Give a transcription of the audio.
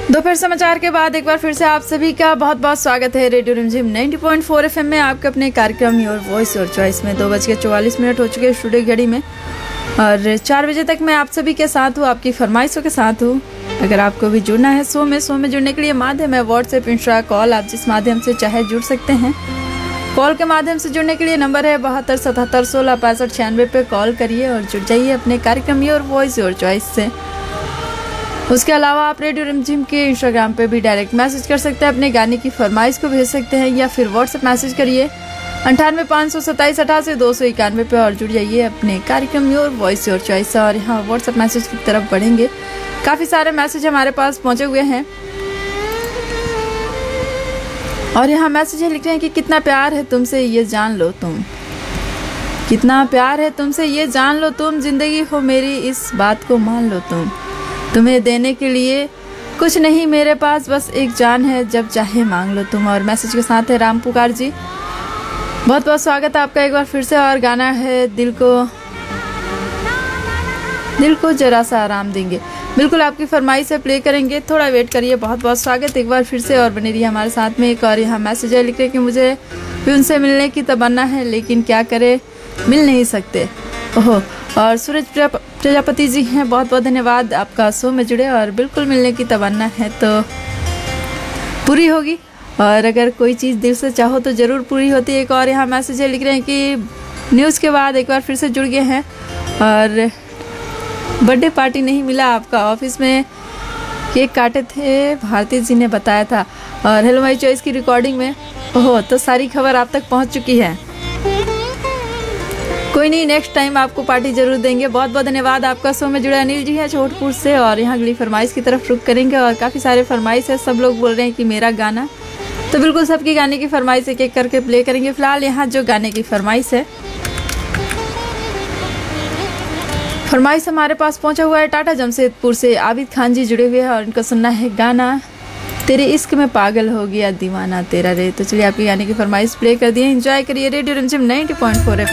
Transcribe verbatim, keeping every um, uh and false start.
दोपहर समाचार के बाद एक बार फिर से आप सभी का बहुत बहुत स्वागत है रेडियो रिमझिम नब्बे पॉइंट चार एफएम में आपके अपने कार्यक्रम योर वॉइस योर चॉइस में। दो बज के चौवालीस मिनट हो चुके हैं स्टूडियो घड़ी में और चार बजे तक मैं आप सभी के साथ हूँ, आपकी फरमाइशों के साथ हूँ। अगर आपको भी जुड़ना है शो में शो में जुड़ने के लिए माध्यम है व्हाट्सएप, इंस्टा, कॉल। आप जिस माध्यम से चाहे जुड़ सकते हैं। कॉल के माध्यम से जुड़ने के लिए नंबर है बहत्तर सतहत्तर सोलह पैंसठ छियानवे पे कॉल करिए और जुड़ जाइए अपने कार्यक्रम योर वॉइस योर चॉइस से। उसके अलावा आप रेडियो रिमझिम के इंस्टाग्राम पे भी डायरेक्ट मैसेज कर सकते हैं, अपने गाने की फरमाइश को भेज सकते हैं या फिर व्हाट्सएप मैसेज करिए अंठानवे पाँच सौ सत्ताईस अठासी दो सौ इक्यानवे पे और जुड़ जाइए अपने कार्यक्रम योर वॉइस योर चॉइस। और यहाँ व्हाट्सएप मैसेज की तरफ बढ़ेंगे। काफ़ी सारे मैसेज हमारे पास पहुँचे हुए हैं और यहाँ मैसेज लिख रहे हैं कि कितना प्यार है तुमसे ये जान लो तुम, कितना प्यार है तुमसे ये जान लो तुम, जिंदगी हो मेरी इस बात को मान लो तुम, तुम्हें देने के लिए कुछ नहीं मेरे पास बस एक जान है, जब चाहे मांग लो तुम। और मैसेज के साथ है राम पुकार जी, बहुत बहुत स्वागत है आपका एक बार फिर से। और गाना है दिल को दिल को जरा सा आराम देंगे, बिल्कुल आपकी फरमाइश से प्ले करेंगे, थोड़ा वेट करिए। बहुत बहुत स्वागत एक बार फिर से और बने रहिए हमारे साथ में। एक और यहाँ मैसेज है, लिख रहे कि मुझे भी उनसे मिलने की तमन्ना है लेकिन क्या करे मिल नहीं सकते। ओहो, और सूरज प्रजापति जी हैं, बहुत बहुत धन्यवाद आपका शो में जुड़े। और बिल्कुल मिलने की तमन्ना है तो पूरी होगी और अगर कोई चीज़ दिल से चाहो तो ज़रूर पूरी होती है। एक और यहाँ मैसेज है, लिख रहे हैं कि न्यूज़ के बाद एक बार फिर से जुड़ गए हैं और बर्थडे पार्टी नहीं मिला आपका, ऑफिस में केक काटे थे भारती जी ने बताया था। और हेलो माई चॉइस की रिकॉर्डिंग में ओहो, तो सारी खबर आप तक पहुँच चुकी है। कोई नहीं, नेक्स्ट टाइम आपको पार्टी जरूर देंगे। बहुत बहुत धन्यवाद आपका शो में जुड़े अनिल जी हैं छोटपुर से। और यहाँ अगली फरमाइश की तरफ रुक करेंगे और काफ़ी सारे फरमाइश है, सब लोग बोल रहे हैं कि मेरा गाना, तो बिल्कुल सबकी गाने की फरमाइश एक एक करके प्ले करेंगे। फिलहाल यहाँ जो गाने की फरमाइश है, फरमाइश हमारे पास पहुँचा हुआ है टाटा जमशेदपुर से आबिद खान जी जुड़े हुए हैं और इनको सुनना है गाना तेरे इश्क में पागल हो गया दीवाना तेरा रे। तो चलिए आपकी गाने की फरमाइश प्ले कर दिए, एंजॉय करिए रेडियो रिमझिम नब्बे पॉइंट चार